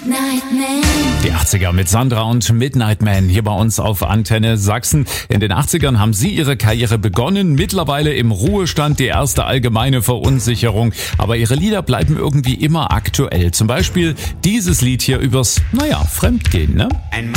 Die 80er mit Sandra und Midnight Man hier bei uns auf Antenne Sachsen. In den 80ern haben sie ihre Karriere begonnen, mittlerweile im Ruhestand, die erste allgemeine Verunsicherung. Aber ihre Lieder bleiben irgendwie immer aktuell. Zum Beispiel dieses Lied hier übers, Fremdgehen, ne? Ein